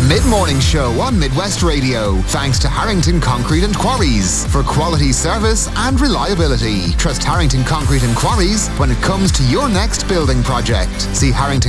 Mid-Morning Show on Midwest Radio, thanks to Harrington Concrete and Quarries for quality service and reliability. Trust Harrington Concrete and Quarries when it comes to your next building project. See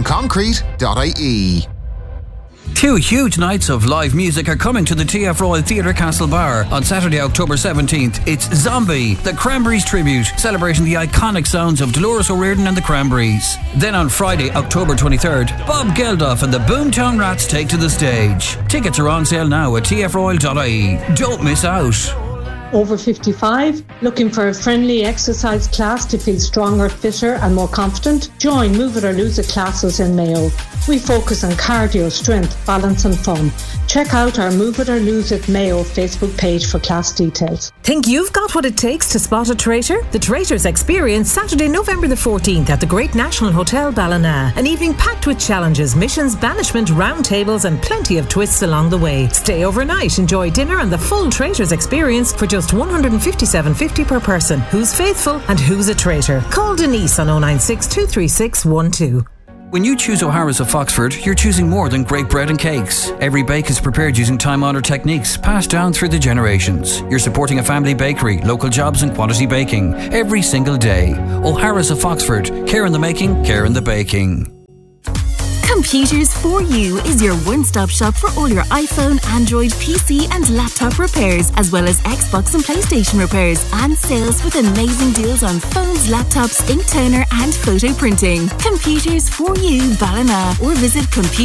harringtonconcrete.ie. 2 huge nights of live music are coming to the TF Royal Theatre Castlebar on Saturday, October 17th. It's Zombie, the Cranberries tribute, celebrating the iconic sounds of Dolores O'Riordan and the Cranberries. Then on Friday, October 23rd, Bob Geldof and the Boomtown Rats take to the stage. Tickets are on sale now at tfroyal.ie. Don't miss out. Over 55, looking for a friendly exercise class to feel stronger, fitter and more confident? Join Move It or Lose It classes in Mayo. We focus on cardio, strength, balance and fun. Check out our Move It or Lose It Mayo Facebook page for class details. Think you've got what it takes to spot a traitor? The Traitors Experience, Saturday, November the 14th at the Great National Hotel Ballina. An evening packed with challenges, missions, banishment, round tables and plenty of twists along the way. Stay overnight, enjoy dinner and the full Traitors Experience for just $157.50 per person. Who's faithful and who's a traitor? Call Denise on 096 236 12. When you choose O'Hara's of Foxford, you're choosing more than great bread and cakes. Every bake is prepared using time-honoured techniques passed down through the generations. You're supporting a family bakery, local jobs and quality baking every single day. O'Hara's of Foxford. Care in the making, care in the baking. Computers for You is your one-stop shop for all your iPhone, Android, PC and laptop repairs, as well as Xbox and PlayStation repairs and sales with amazing deals on phones, laptops, ink toner and photo printing. Computers for You Ballina, or visit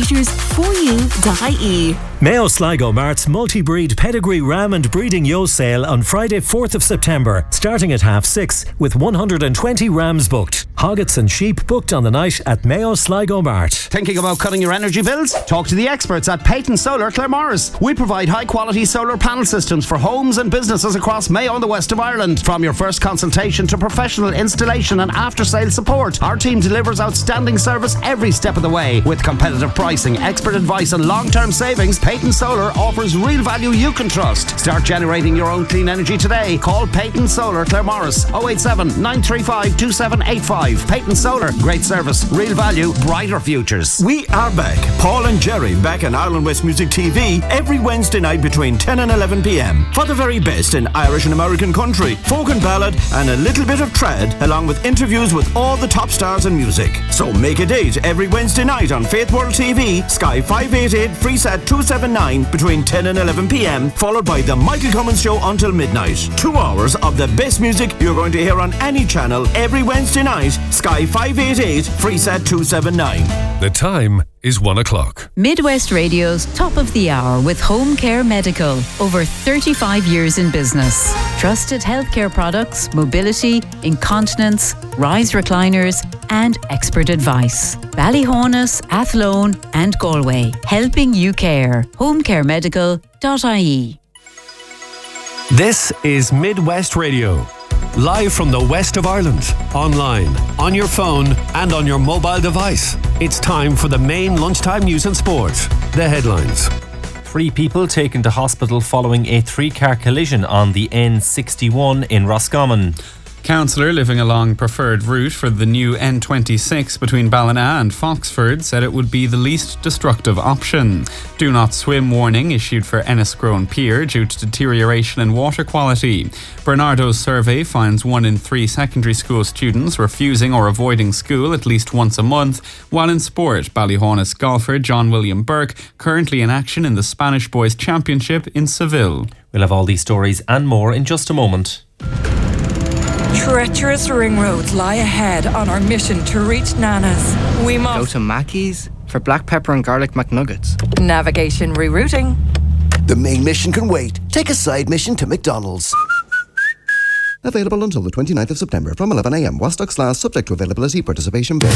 computersforyou.ie. Mayo Sligo Mart's multi-breed pedigree ram and breeding ewe sale on Friday 4th of September, starting at 6:30 with 120 rams booked. Hoggets and sheep booked on the night at Mayo Sligo Mart. Thinking about cutting your energy bills? Talk to the experts at Peyton Solar Claremorris. We provide high-quality solar panel systems for homes and businesses across Mayo and the west of Ireland. From your first consultation to professional installation and after-sale support, our team delivers outstanding service every step of the way. With competitive pricing, expert advice and long-term savings, Peyton Solar offers real value you can trust. Start generating your own clean energy today. Call Peyton Solar Claremorris 087 935 2785. Peyton Solar, great service, real value, brighter futures. We are back. Paul and Jerry back on Ireland West Music TV every Wednesday night between 10 and 11 p.m. for the very best in Irish and American country, folk and ballad and a little bit of trad, along with interviews with all the top stars in music. So make a date every Wednesday night on Faith World TV, Sky 588, Freesat 279 between 10 and 11 p.m, followed by the Michael Cummins Show until midnight. 2 hours of the best music you're going to hear on any channel every Wednesday night, Sky 588, Freesat 279. The time is 1 o'clock. Midwest Radio's Top of the Hour with Home Care Medical. Over 35 years in business. Trusted healthcare products, mobility, incontinence, rise recliners and expert advice. Ballyhonus, Athlone and Galway. Helping you care. homecaremedical.ie. This is Midwest Radio. Live from the west of Ireland, online, on your phone and on your mobile device. It's time for the main lunchtime news and sport. The headlines. 3 people taken to hospital following a 3-car collision on the N61 in Roscommon. Councillor living along preferred route for the new N26 between Ballina and Foxford said it would be the least destructive option. Do not swim warning issued for Enniscrone Pier due to deterioration in water quality. Bernardo's survey finds 1 in 3 secondary school students refusing or avoiding school at least once a month, while in sport, Ballyhonus golfer John William Burke currently in action in the Spanish Boys Championship in Seville. We'll have all these stories and more in just a moment. Treacherous ring roads lie ahead on our mission to reach Nana's. We must go to Mackey's for black pepper and garlic McNuggets. Navigation rerouting. The main mission can wait. Take a side mission to McDonald's. Available until the 29th of September from 11 a.m. while stocks last, subject to availability, participation bid.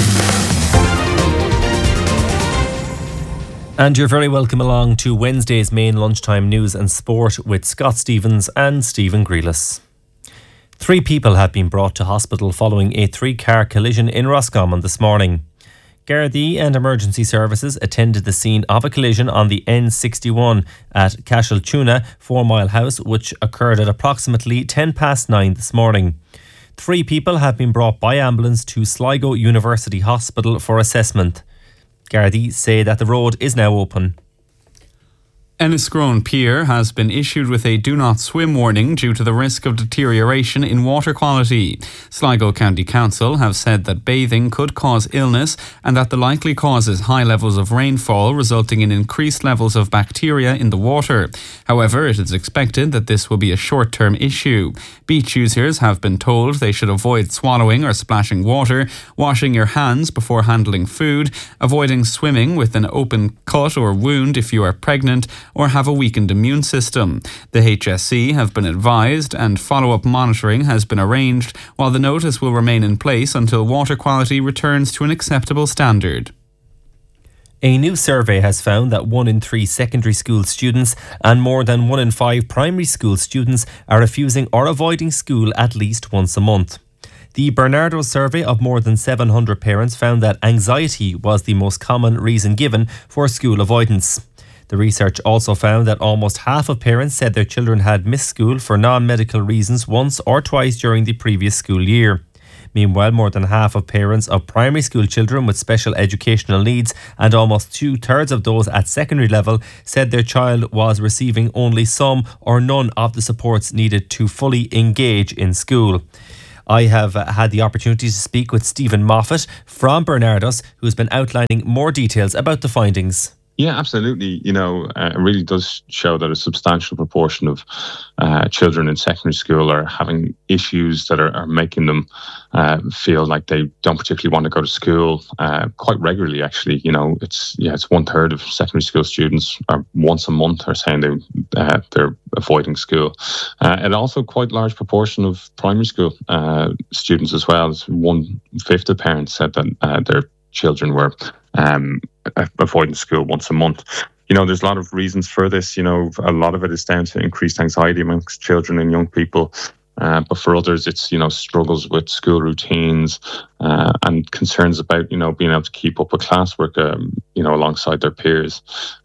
And you're very welcome along to Wednesday's main lunchtime news and sport with Scott Stevens and Stephen Grealis. 3 people have been brought to hospital following a 3-car collision in Roscommon this morning. Gardaí and emergency services attended the scene of a collision on the N61 at Castletownbere 4 Mile House, which occurred at approximately 9:10 this morning. 3 people have been brought by ambulance to Sligo University Hospital for assessment. Gardaí say that the road is now open. Enniscrone Pier has been issued with a do not swim warning due to the risk of deterioration in water quality. Sligo County Council have said that bathing could cause illness and that the likely cause is high levels of rainfall resulting in increased levels of bacteria in the water. However, it is expected that this will be a short-term issue. Beach users have been told they should avoid swallowing or splashing water, washing your hands before handling food, avoiding swimming with an open cut or wound if you are pregnant, or have a weakened immune system. The HSE have been advised and follow-up monitoring has been arranged, while the notice will remain in place until water quality returns to an acceptable standard. A new survey has found that 1 in 3 secondary school students and more than 1 in 5 primary school students are refusing or avoiding school at least once a month. The Bernardo survey of more than 700 parents found that anxiety was the most common reason given for school avoidance. The research also found that almost half of parents said their children had missed school for non-medical reasons once or twice during the previous school year. Meanwhile, more than half of parents of primary school children with special educational needs and almost 2/3 of those at secondary level said their child was receiving only some or none of the supports needed to fully engage in school. I have had the opportunity to speak with Stephen Moffat from Bernardo's, who's been outlining more details about the findings. Yeah, absolutely. It really does show that a substantial proportion of children in secondary school are having issues that are making them feel like they don't particularly want to go to school quite regularly, actually. It's 1/3 of secondary school students are once a month are saying they're avoiding school. And also quite large proportion of primary school students as well. 1/5 of parents said that their children were avoiding school once a month. There's a lot of reasons for this. A lot of it is down to increased anxiety amongst children and young people. But for others, it's, struggles with school routines and concerns about, being able to keep up with classwork, alongside their peers.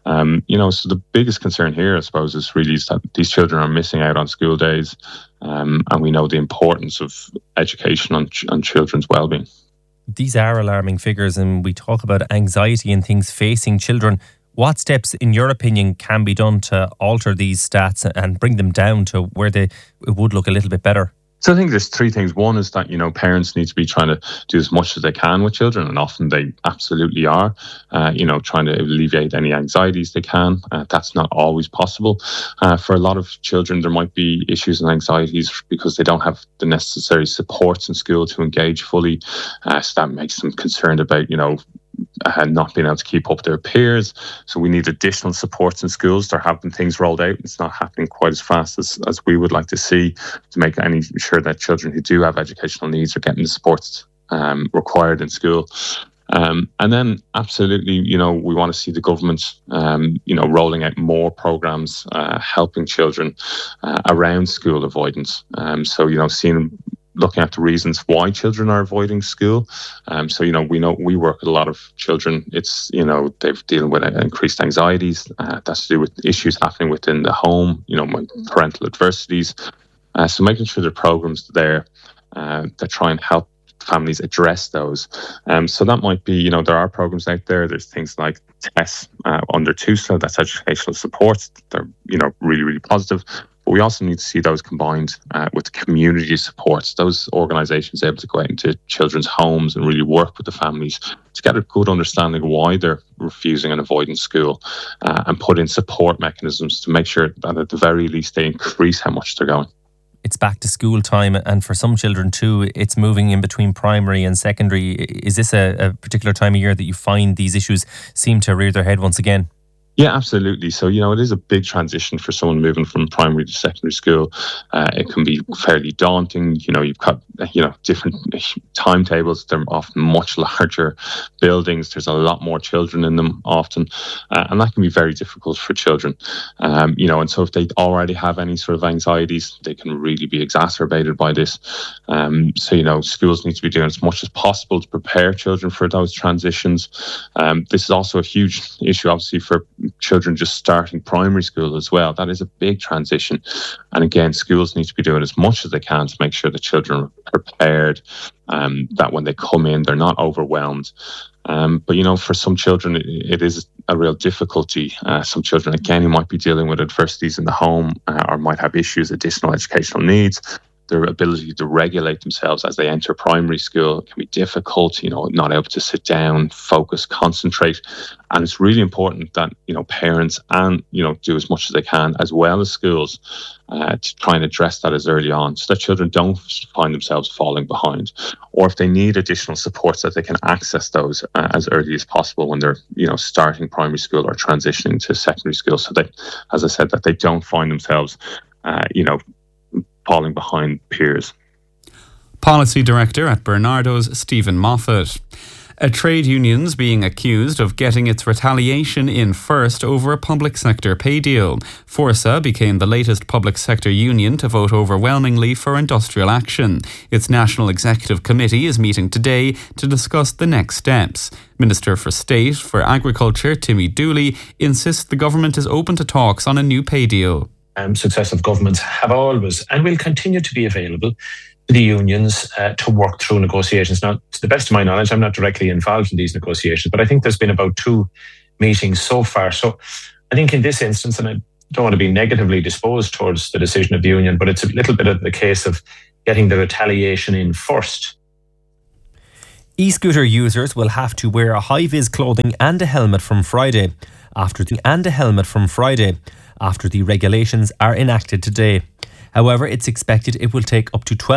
So the biggest concern here, I suppose, is that these children are missing out on school days. And we know the importance of education on children's well-being. These are alarming figures, and we talk about anxiety and things facing children. What steps, in your opinion, can be done to alter these stats and bring them down to where it would look a little bit better? So I think there's 3 things. One is that, parents need to be trying to do as much as they can with children, and often they absolutely are, trying to alleviate any anxieties they can. That's not always possible. For a lot of children, there might be issues and anxieties because they don't have the necessary supports in school to engage fully. So that makes them concerned about, not being able to keep up with their peers. So we need additional supports in schools. There have been things rolled out. It's not happening quite as fast as we would like to see, to make sure that children who do have educational needs are getting the supports required in school. And then absolutely, we want to see the government, rolling out more programs helping children around school avoidance. Looking at the reasons why children are avoiding school. We work with a lot of children. It's, they're dealing with increased anxieties. That's to do with issues happening within the home, parental adversities. So making sure there are programs there that try and help families address those. So that might be, there are programs out there. There's things like TESS under TUSLA, that's educational support. They're, really, really positive. But we also need to see those combined with community supports, those organisations able to go out into children's homes and really work with the families to get a good understanding of why they're refusing and avoiding school, and put in support mechanisms to make sure that at the very least they increase how much they're going. It's back to school time, and for some children too, it's moving in between primary and secondary. Is this a particular time of year that you find these issues seem to rear their head once again? Yeah, absolutely. So, it is a big transition for someone moving from primary to secondary school. It can be fairly daunting. You've got, different timetables. They're often much larger buildings. There's a lot more children in them often. And that can be very difficult for children. And so if they already have any sort of anxieties, they can really be exacerbated by this. Schools need to be doing as much as possible to prepare children for those transitions. This is also a huge issue, obviously, for children just starting primary school as well. That is a big transition. And again, schools need to be doing as much as they can to make sure the children are prepared, that when they come in, they're not overwhelmed. But, for some children, it is a real difficulty. Some children, again, who might be dealing with adversities in the home or might have issues, additional educational needs. Their ability to regulate themselves as they enter primary school can be difficult, not able to sit down, focus, concentrate. And it's really important that, parents and, do as much as they can, as well as schools, to try and address that as early on so that children don't find themselves falling behind. Or if they need additional supports, that they can access those as early as possible when they're, starting primary school or transitioning to secondary school. So that, as I said, that they don't find themselves, falling behind peers. Policy Director at Bernardo's, Stephen Moffat. A trade union's being accused of getting its retaliation in first over a public sector pay deal. Forsa became the latest public sector union to vote overwhelmingly for industrial action. Its National Executive Committee is meeting today to discuss the next steps. Minister for State for Agriculture, Timmy Dooley, insists the government is open to talks on a new pay deal. Successive governments have always and will continue to be available to the unions to work through negotiations. Now, to the best of my knowledge, I'm not directly involved in these negotiations, but I think there's been about 2 meetings so far. So I think in this instance, and I don't want to be negatively disposed towards the decision of the union, but it's a little bit of the case of getting the retaliation in first. E-scooter users will have to wear a high-vis clothing and a helmet from Friday after the regulations are enacted today. However, it's expected it will take up to 12